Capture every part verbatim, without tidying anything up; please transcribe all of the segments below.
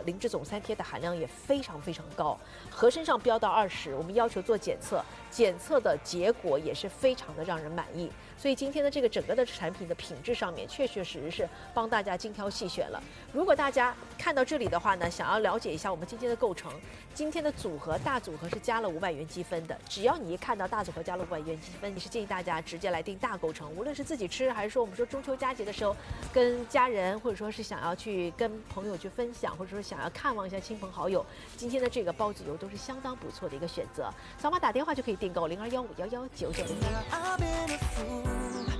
磷脂总三萜的含量也非常非常高，盒身上标到二十，我们要求做检测，检测的结果也是非常的让人满意。所以今天的这个整个的产品的品质上面，确确实实是帮大家精挑细选了。如果大家看到这里的话呢，想要了解一下我们今天的构成，今天的组合大组合是加了五百元积分的，只要你一看到大组合加了五百元积分，你是建议大家直接来订大构成，无论是自己吃，还是说我们说中秋佳节的时候跟家人，或者说是想要去跟朋友去分享，或者说想要看望一下亲朋好友，今天的这个包子油都是相当不错的一个选择。扫码打电话就可以订购零二幺五幺幺九九零幺。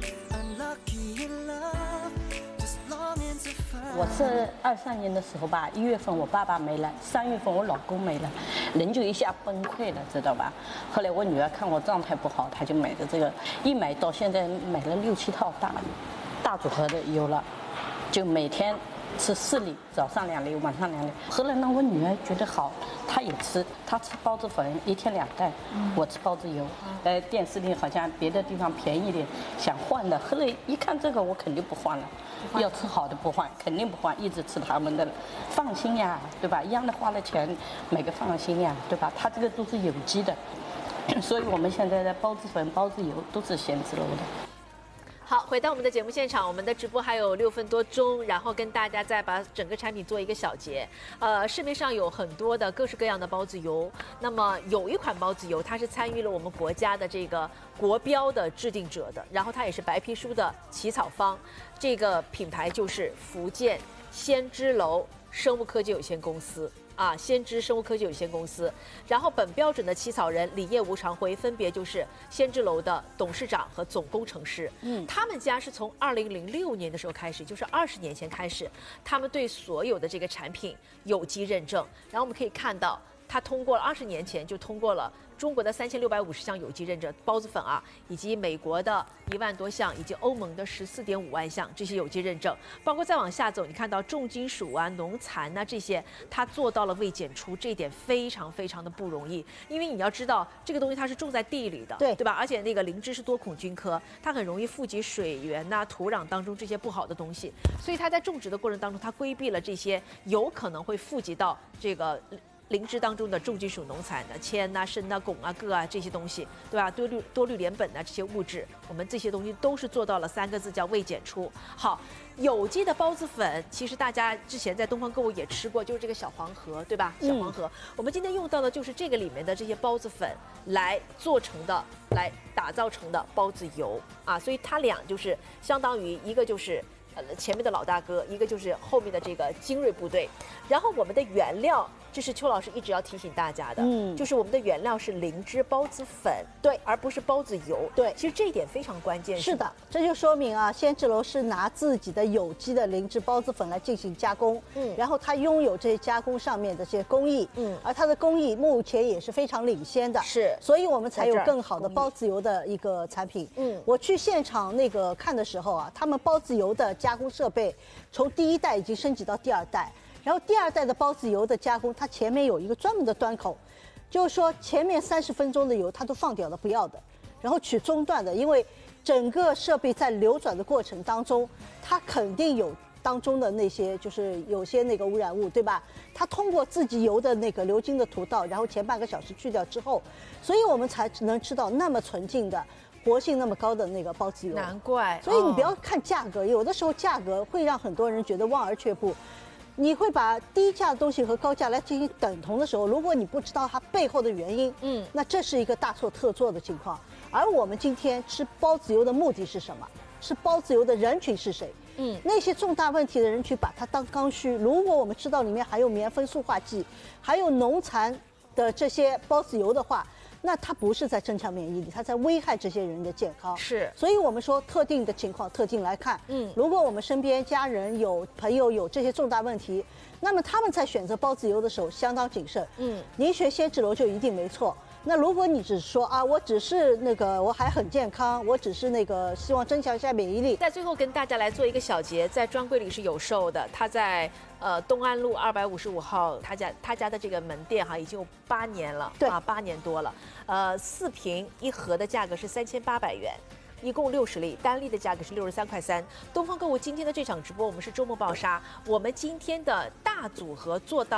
我是二三年的时候吧，一月份我爸爸没了，三月份我老公没了，人就一下崩溃了，知道吧？后来我女儿看我状态不好，她就买的这个，一买到现在买了六七套大大组合的油了，就每天吃四粒，早上两粒，晚上两粒。后来呢，我女儿觉得好，她也吃，她吃包子粉，一天两袋，我吃包子油。呃，电视里好像别的地方便宜点，想换的。后来一看这个，我肯定不换了，要吃好的不换，肯定不换，一直吃他们的，放心呀，对吧？一样的花了钱，买个放心呀，对吧？它这个都是有机的，所以我们现在的包子粉、包子油都是鲜制楼的。 好，回到我们的节目现场，我们的直播还有六分多钟，然后跟大家再把整个产品做一个小结。呃，市面上有很多的各式各样的包子油，那么有一款包子油，它是参与了我们国家的这个国标的制定者的，然后它也是白皮书的起草方，这个品牌就是福建先知楼生物科技有限公司。啊，先知生物科技有限公司，然后本标准的起草人李业吴长辉分别就是先知楼的董事长和总工程师。嗯，他们家是从二零零六年的时候开始，就是二十年前开始，他们对所有的这个产品有机认证。然后我们可以看到，他通过了二十年前就通过了中国的三千六百五十项有机认证包子粉啊，以及美国的一万多项，以及欧盟的十四点五万项这些有机认证，包括再往下走，你看到重金属啊、农残啊这些，它做到了未检出，这一点非常非常的不容易，因为你要知道这个东西它是种在地里的， 对对吧？而且那个灵芝是多孔菌科，它很容易富集水源呐、啊、土壤当中这些不好的东西，所以它在种植的过程当中，它规避了这些有可能会富集到这个灵芝当中的重金属农残的铅呐、砷呐、汞啊、铬啊这些东西，对吧？多氯多氯联苯啊这些物质，我们这些东西都是做到了三个字叫未检出。好，有机的包子粉，其实大家之前在东方购物也吃过，就是这个小黄盒，对吧？小黄盒，嗯、我们今天用到的就是这个里面的这些包子粉来做成的，来打造成的包子油啊，所以它俩就是相当于一个就是呃前面的老大哥，一个就是后面的这个精锐部队，然后我们的原料。这是邱老师一直要提醒大家的，嗯，就是我们的原料是灵芝包子粉，对，而不是包子油， 对。 其实这一点非常关键。 是的，这就说明啊，先知楼是拿自己的有机的灵芝包子粉来进行加工，嗯，然后它拥有这些加工上面的这些工艺，嗯，而它的工艺目前也是非常领先的， 是， 所以我们才有更好的包子油的一个产品。嗯，我去现场那个看的时候啊，他们包子油的加工设备从第一代已经升级到第二代。然后第二代的包子油的加工，它前面有一个专门的端口，就是说前面三十分钟的油它都放掉了不要的，然后取中段的，因为整个设备在流转的过程当中，它肯定有当中的那些就是有些那个污染物，对吧？它通过自己油的那个流经的途道，然后前半个小时去掉之后，所以我们才能吃到那么纯净的。活性那么高的那个包子油， 难怪。 所以你不要看价格，有的时候价格会让很多人觉得望而却步。你会把低价的东西和高价来进行等同的时候，如果你不知道它背后的原因，嗯，那这是一个大错特错的情况。而我们今天吃包子油的目的是什么？吃包子油的人群是谁？嗯，那些重大问题的人群把它当刚需。如果我们知道里面含有棉酚塑化剂，还有农残的这些包子油的话，那它不是在增强免疫力，它在危害这些人的健康。 是， 所以我们说特定的情况特定来看，嗯，如果我们身边家人有朋友有这些重大问题，那么他们在选择包子油的时候相当谨慎。嗯，您选先知楼就一定没错。那如果你只是说啊，我只是那个我还很健康，我只是那个希望增强一下免疫力， 在最后跟大家来做一个小结，在专柜里是有售的，它在呃东安路二百五十五号，他家他家的这个门店哈已经有八年了， 对啊，八年多了，呃，四瓶一盒的价格是三千八百元。一共六十粒，单粒的价格是六十三块三。东方购物今天的这场直播，我们是周末爆杀，我们今天的大组合做到。